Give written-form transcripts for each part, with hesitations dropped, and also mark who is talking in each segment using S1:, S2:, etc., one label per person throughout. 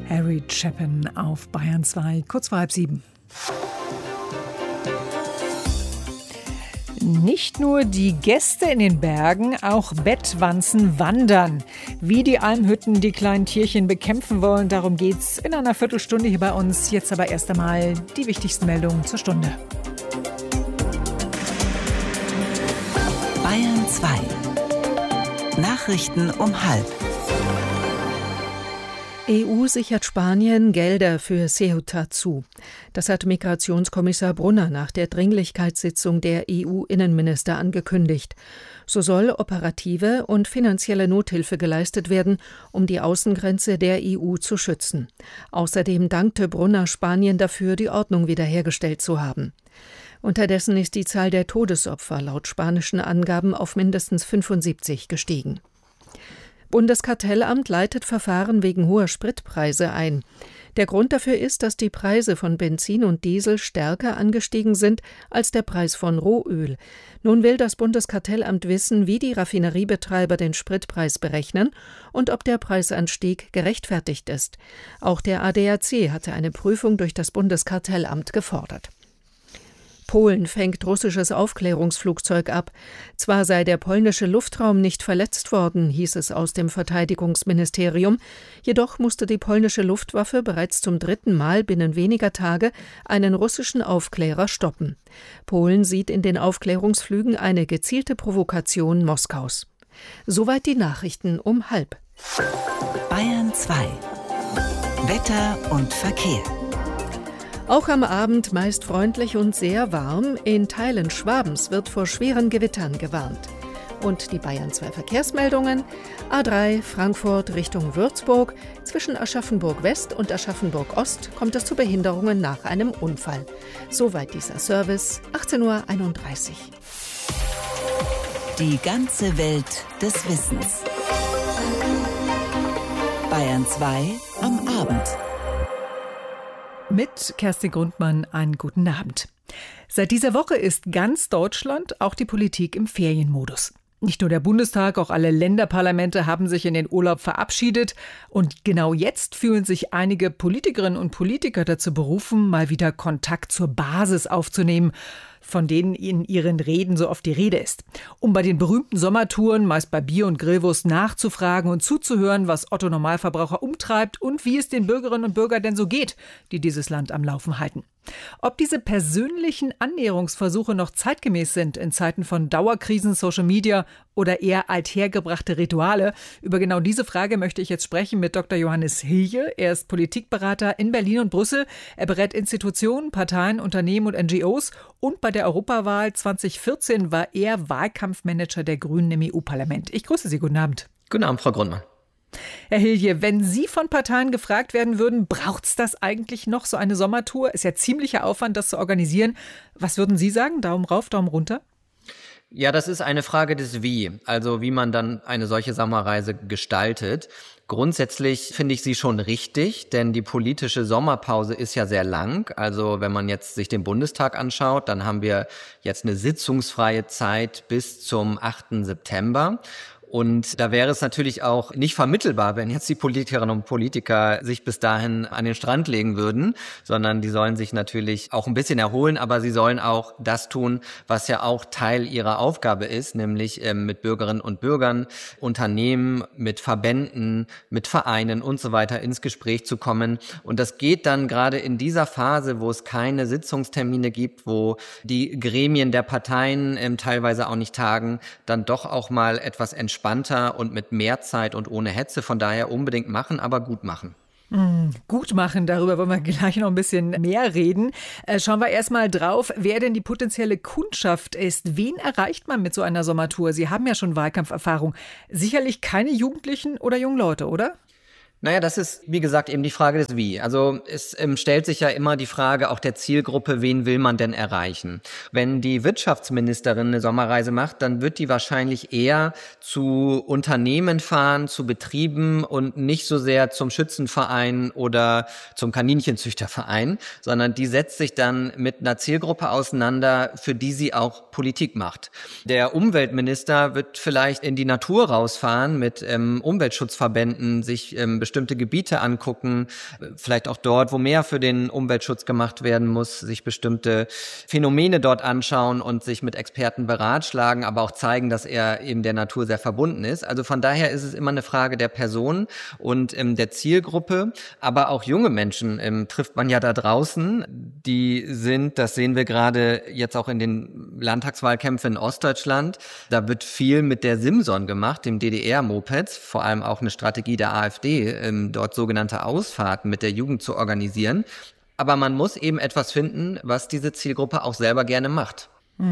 S1: Harry Chapin auf Bayern 2, kurz vor 6:30. Nicht nur die Gäste in den Bergen, auch Bettwanzen wandern. Wie die Almhütten die kleinen Tierchen bekämpfen wollen, darum geht's in einer Viertelstunde hier bei uns. Jetzt aber erst einmal die wichtigsten Meldungen zur Stunde.
S2: Bayern 2. Nachrichten um 12:30.
S3: EU sichert Spanien Gelder für Ceuta zu. Das hat Migrationskommissar Brunner nach der Dringlichkeitssitzung der EU-Innenminister angekündigt. So soll operative und finanzielle Nothilfe geleistet werden, um die Außengrenze der EU zu schützen. Außerdem dankte Brunner Spanien dafür, die Ordnung wiederhergestellt zu haben. Unterdessen ist die Zahl der Todesopfer laut spanischen Angaben auf mindestens 75 gestiegen. Bundeskartellamt leitet Verfahren wegen hoher Spritpreise ein. Der Grund dafür ist, dass die Preise von Benzin und Diesel stärker angestiegen sind als der Preis von Rohöl. Nun will das Bundeskartellamt wissen, wie die Raffineriebetreiber den Spritpreis berechnen und ob der Preisanstieg gerechtfertigt ist. Auch der ADAC hatte eine Prüfung durch das Bundeskartellamt gefordert. Polen fängt russisches Aufklärungsflugzeug ab. Zwar sei der polnische Luftraum nicht verletzt worden, hieß es aus dem Verteidigungsministerium, jedoch musste die polnische Luftwaffe bereits zum 3. Mal binnen weniger Tage einen russischen Aufklärer stoppen. Polen sieht in den Aufklärungsflügen eine gezielte Provokation Moskaus. Soweit die Nachrichten um 12:30.
S2: Bayern 2. Wetter und Verkehr.
S3: Auch am Abend meist freundlich und sehr warm. In Teilen Schwabens wird vor schweren Gewittern gewarnt. Und die Bayern 2 Verkehrsmeldungen: A3 Frankfurt Richtung Würzburg. Zwischen Aschaffenburg West und Aschaffenburg Ost kommt es zu Behinderungen nach einem Unfall. Soweit dieser Service, 18:31 Uhr.
S2: Die ganze Welt des Wissens. Bayern 2 am Abend.
S1: Mit Kerstin Grundmann einen guten Abend. Seit dieser Woche ist ganz Deutschland, auch die Politik, im Ferienmodus. Nicht nur der Bundestag, auch alle Länderparlamente haben sich in den Urlaub verabschiedet. Und genau jetzt fühlen sich einige Politikerinnen und Politiker dazu berufen, mal wieder Kontakt zur Basis aufzunehmen, von denen in ihren Reden so oft die Rede ist. Um bei den berühmten Sommertouren, meist bei Bier und Grillwurst, nachzufragen und zuzuhören, was Otto Normalverbraucher umtreibt und wie es den Bürgerinnen und Bürgern denn so geht, die dieses Land am Laufen halten. Ob diese persönlichen Annäherungsversuche noch zeitgemäß sind in Zeiten von Dauerkrisen, Social Media oder eher althergebrachte Rituale, über genau diese Frage möchte ich jetzt sprechen mit Dr. Johannes Hilje. Er ist Politikberater in Berlin und Brüssel. Er berät Institutionen, Parteien, Unternehmen und NGOs. Und bei der Europawahl 2014 war er Wahlkampfmanager der Grünen im EU-Parlament. Ich grüße Sie, guten Abend.
S4: Guten Abend, Frau Grundmann.
S1: Herr Hilje, wenn Sie von Parteien gefragt werden würden, braucht es das eigentlich noch, so eine Sommertour? Ist ja ziemlicher Aufwand, das zu organisieren. Was würden Sie sagen? Daumen rauf, Daumen runter?
S4: Ja, das ist eine Frage des Wie, also wie man dann eine solche Sommerreise gestaltet. Grundsätzlich finde ich sie schon richtig, denn die politische Sommerpause ist ja sehr lang. Also wenn man jetzt sich den Bundestag anschaut, dann haben wir jetzt eine sitzungsfreie Zeit bis zum 8. September. Und da wäre es natürlich auch nicht vermittelbar, wenn jetzt die Politikerinnen und Politiker sich bis dahin an den Strand legen würden, sondern die sollen sich natürlich auch ein bisschen erholen, aber sie sollen auch das tun, was ja auch Teil ihrer Aufgabe ist, nämlich mit Bürgerinnen und Bürgern, Unternehmen, mit Verbänden, mit Vereinen und so weiter ins Gespräch zu kommen. Und das geht dann gerade in dieser Phase, wo es keine Sitzungstermine gibt, wo die Gremien der Parteien teilweise auch nicht tagen, dann doch auch mal etwas entspannter und mit mehr Zeit und ohne Hetze. Von daher unbedingt machen, aber gut machen.
S1: Gut machen, darüber wollen wir gleich noch ein bisschen mehr reden. Schauen wir erstmal drauf, wer denn die potenzielle Kundschaft ist. Wen erreicht man mit so einer Sommertour? Sie haben ja schon Wahlkampferfahrung. Sicherlich keine Jugendlichen oder jungen Leute, oder?
S4: Naja, das ist, wie gesagt, eben die Frage des Wie. Also es stellt sich ja immer die Frage auch der Zielgruppe, wen will man denn erreichen? Wenn die Wirtschaftsministerin eine Sommerreise macht, dann wird die wahrscheinlich eher zu Unternehmen fahren, zu Betrieben und nicht so sehr zum Schützenverein oder zum Kaninchenzüchterverein, sondern die setzt sich dann mit einer Zielgruppe auseinander, für die sie auch Politik macht. Der Umweltminister wird vielleicht in die Natur rausfahren, mit Umweltschutzverbänden sich bestimmte Gebiete angucken, vielleicht auch dort, wo mehr für den Umweltschutz gemacht werden muss, sich bestimmte Phänomene dort anschauen und sich mit Experten beratschlagen, aber auch zeigen, dass er eben der Natur sehr verbunden ist. Also von daher ist es immer eine Frage der Person und der Zielgruppe, aber auch junge Menschen trifft man ja da draußen, die sind, das sehen wir gerade jetzt auch in den Landtagswahlkämpfen in Ostdeutschland, da wird viel mit der Simson gemacht, dem DDR-Moped, vor allem auch eine Strategie der AfD, dort sogenannte Ausfahrten mit der Jugend zu organisieren. Aber man muss eben etwas finden, was diese Zielgruppe auch selber gerne macht.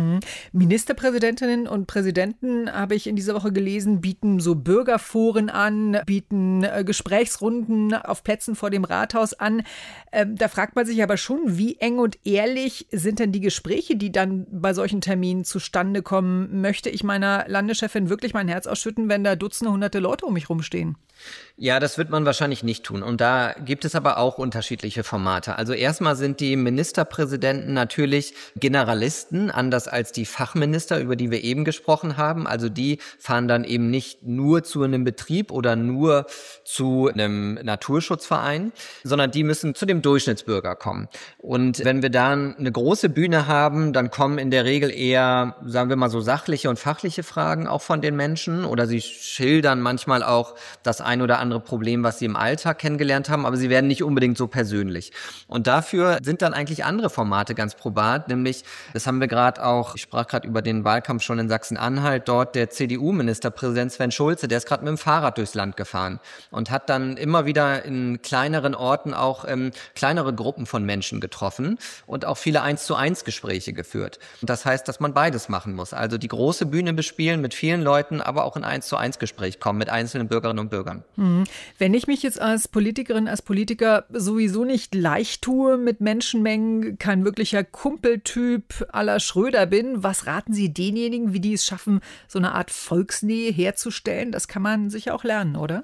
S1: Ministerpräsidentinnen und Präsidenten, habe ich in dieser Woche gelesen, bieten so Bürgerforen an, bieten Gesprächsrunden auf Plätzen vor dem Rathaus an. Da fragt man sich aber schon, wie eng und ehrlich sind denn die Gespräche, die dann bei solchen Terminen zustande kommen? Möchte ich meiner Landeschefin wirklich mein Herz ausschütten, wenn da Dutzende, hunderte Leute um mich rumstehen?
S4: Ja, das wird man wahrscheinlich nicht tun. Und da gibt es aber auch unterschiedliche Formate. Also erstmal sind die Ministerpräsidenten natürlich Generalisten, anders als die Fachminister, über die wir eben gesprochen haben. Also die fahren dann eben nicht nur zu einem Betrieb oder nur zu einem Naturschutzverein, sondern die müssen zu dem Durchschnittsbürger kommen. Und wenn wir da eine große Bühne haben, dann kommen in der Regel eher, sagen wir mal so, sachliche und fachliche Fragen auch von den Menschen, oder sie schildern manchmal auch das ein oder andere Problem, was sie im Alltag kennengelernt haben, aber sie werden nicht unbedingt so persönlich. Und dafür sind dann eigentlich andere Formate ganz probat, nämlich, das haben wir gerade auch, ich sprach gerade über den Wahlkampf schon in Sachsen-Anhalt, dort der CDU-Ministerpräsident Sven Schulze, der ist gerade mit dem Fahrrad durchs Land gefahren und hat dann immer wieder in kleineren Orten auch kleinere Gruppen von Menschen getroffen und auch viele 1-zu-1 Gespräche geführt. Und das heißt, dass man beides machen muss, also die große Bühne bespielen mit vielen Leuten, aber auch in 1-zu-1 Gespräch kommen mit einzelnen Bürgerinnen und Bürgern.
S1: Wenn ich mich jetzt als Politikerin, als Politiker sowieso nicht leicht tue mit Menschenmengen, kein wirklicher Kumpeltyp à la Schröder bin, was raten Sie denjenigen, wie die es schaffen, so eine Art Volksnähe herzustellen? Das kann man sicher auch lernen, oder?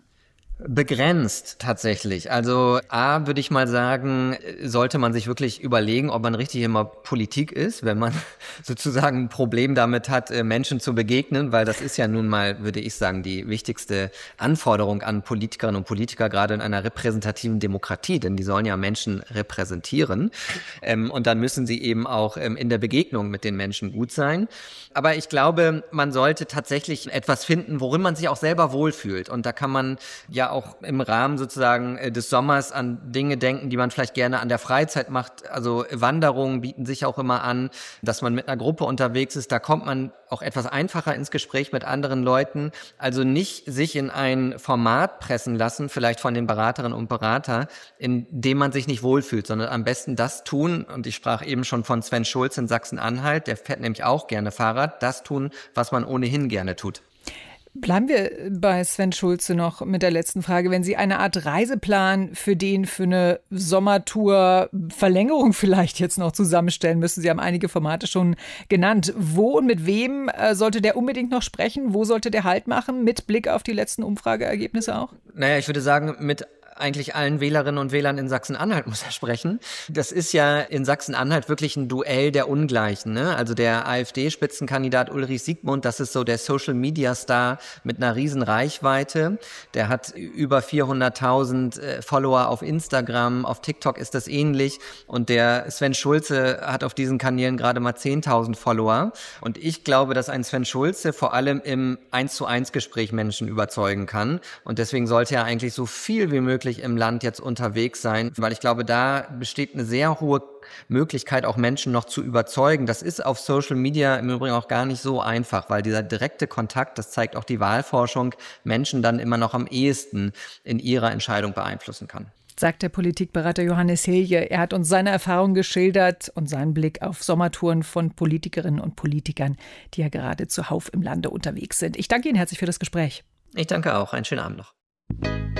S4: Begrenzt tatsächlich. Also würde ich mal sagen, sollte man sich wirklich überlegen, ob man richtig immer Politik ist, wenn man sozusagen ein Problem damit hat, Menschen zu begegnen, weil das ist ja nun mal, würde ich sagen, die wichtigste Anforderung an Politikerinnen und Politiker, gerade in einer repräsentativen Demokratie, denn die sollen ja Menschen repräsentieren und dann müssen sie eben auch in der Begegnung mit den Menschen gut sein. Aber ich glaube, man sollte tatsächlich etwas finden, worin man sich auch selber wohlfühlt, und da kann man ja auch im Rahmen sozusagen des Sommers an Dinge denken, die man vielleicht gerne an der Freizeit macht. Also Wanderungen bieten sich auch immer an, dass man mit einer Gruppe unterwegs ist. Da kommt man auch etwas einfacher ins Gespräch mit anderen Leuten. Also nicht sich in ein Format pressen lassen, vielleicht von den Beraterinnen und Beratern, in dem man sich nicht wohlfühlt, sondern am besten das tun. Und ich sprach eben schon von Sven Schulze in Sachsen-Anhalt, der fährt nämlich auch gerne Fahrrad. Das tun, was man ohnehin gerne tut.
S1: Bleiben wir bei Sven Schulze noch mit der letzten Frage. Wenn Sie eine Art Reiseplan für eine Sommertour, Verlängerung vielleicht jetzt noch zusammenstellen müssen, Sie haben einige Formate schon genannt. Wo und mit wem sollte der unbedingt noch sprechen? Wo sollte der Halt machen, mit Blick auf die letzten Umfrageergebnisse auch?
S4: Naja, ich würde sagen, mit eigentlich allen Wählerinnen und Wählern in Sachsen-Anhalt muss er sprechen. Das ist ja in Sachsen-Anhalt wirklich ein Duell der Ungleichen, ne? Also der AfD-Spitzenkandidat Ulrich Siegmund, das ist so der Social-Media-Star mit einer riesen Reichweite. Der hat über 400.000 Follower auf Instagram, auf TikTok ist das ähnlich. Und der Sven Schulze hat auf diesen Kanälen gerade mal 10.000 Follower. Und ich glaube, dass ein Sven Schulze vor allem im 1-zu-1 Gespräch Menschen überzeugen kann. Und deswegen sollte er eigentlich so viel wie möglich im Land jetzt unterwegs sein, weil ich glaube, da besteht eine sehr hohe Möglichkeit, auch Menschen noch zu überzeugen. Das ist auf Social Media im Übrigen auch gar nicht so einfach, weil dieser direkte Kontakt, das zeigt auch die Wahlforschung, Menschen dann immer noch am ehesten in ihrer Entscheidung beeinflussen kann.
S1: Sagt der Politikberater Johannes Hilje. Er hat uns seine Erfahrungen geschildert und seinen Blick auf Sommertouren von Politikerinnen und Politikern, die ja gerade zuhauf im Lande unterwegs sind. Ich danke Ihnen herzlich für das Gespräch.
S4: Ich danke auch. Einen schönen Abend noch.